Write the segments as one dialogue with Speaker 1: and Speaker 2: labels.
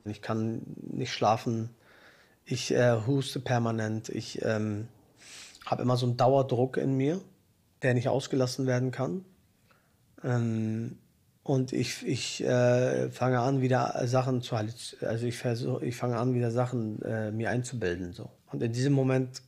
Speaker 1: Ich kann nicht schlafen, ich huste permanent, ich habe immer so einen Dauerdruck in mir, der nicht ausgelassen werden kann. Und ich fange an, wieder Sachen zu also ich fange an, wieder Sachen mir einzubilden. So. Und in diesem Moment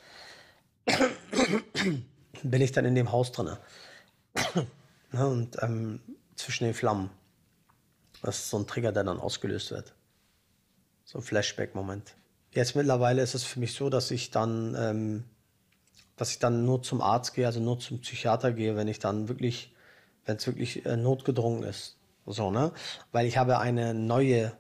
Speaker 1: bin ich dann in dem Haus drinne. Ne, und zwischen den Flammen. Das ist so ein Trigger, der dann ausgelöst wird. So ein Flashback-Moment. Jetzt mittlerweile ist es für mich so, dass ich dann nur zum Arzt gehe, also nur zum Psychiater gehe, wenn es wirklich notgedrungen ist. So, ne? Weil ich habe eine neue,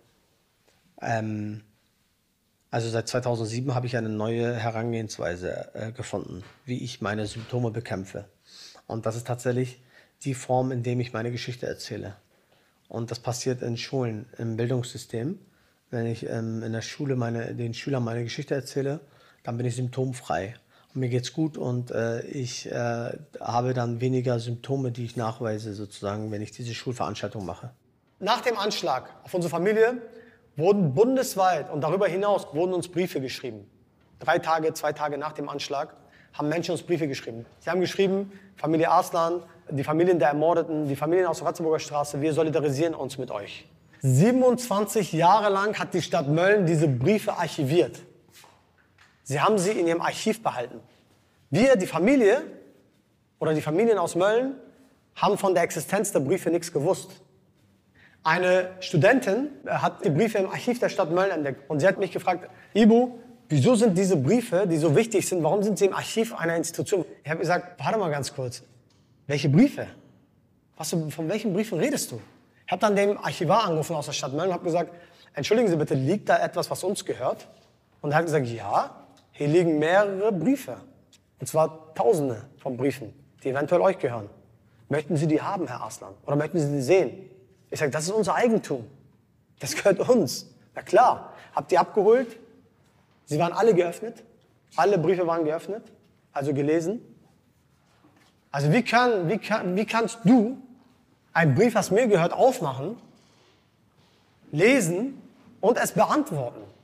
Speaker 1: also seit 2007 habe ich eine neue Herangehensweise gefunden, wie ich meine Symptome bekämpfe. Und das ist tatsächlich die Form, in der ich meine Geschichte erzähle. Und das passiert in Schulen, im Bildungssystem. Wenn ich in der Schule den Schülern meine Geschichte erzähle, dann bin ich symptomfrei. Und mir geht's gut und ich habe dann weniger Symptome, die ich nachweise, sozusagen, wenn ich diese Schulveranstaltung mache.
Speaker 2: Nach dem Anschlag auf unsere Familie wurden bundesweit und darüber hinaus wurden uns Briefe geschrieben. 2 Tage nach dem Anschlag haben Menschen uns Briefe geschrieben. Sie haben geschrieben, Familie Arslan, die Familien der Ermordeten, die Familien aus der Ratzeburger Straße, wir solidarisieren uns mit euch. 27 Jahre lang hat die Stadt Mölln diese Briefe archiviert. Sie haben sie in ihrem Archiv behalten. Wir, die Familie oder die Familien aus Mölln, haben von der Existenz der Briefe nichts gewusst. Eine Studentin hat die Briefe im Archiv der Stadt Mölln entdeckt und sie hat mich gefragt, Ibu, wieso sind diese Briefe, die so wichtig sind, warum sind sie im Archiv einer Institution? Ich habe gesagt, warte mal ganz kurz, welche Briefe? Von welchen Briefen redest du? Ich habe dann den Archivar angerufen aus der Stadt Mölln und habe gesagt, entschuldigen Sie bitte, liegt da etwas, was uns gehört? Und er hat gesagt, ja, hier liegen mehrere Briefe. Und zwar Tausende von Briefen, die eventuell euch gehören. Möchten Sie die haben, Herr Arslan? Oder möchten Sie die sehen? Ich sage, das ist unser Eigentum. Das gehört uns. Na klar, habt ihr abgeholt? Sie waren alle geöffnet. Alle Briefe waren geöffnet, also gelesen. Also wie kannst du einen Brief, was mir gehört, aufmachen, lesen und es beantworten?